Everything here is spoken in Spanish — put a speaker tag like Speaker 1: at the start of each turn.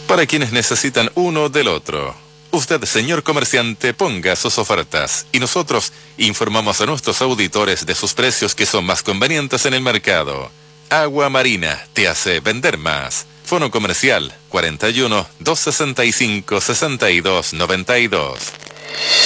Speaker 1: para quienes necesitan uno del otro. Usted, señor comerciante, ponga sus ofertas y nosotros informamos a nuestros auditores de sus precios que son más convenientes en el mercado. Agua Marina te hace vender más. Fono comercial 41 265 62 92.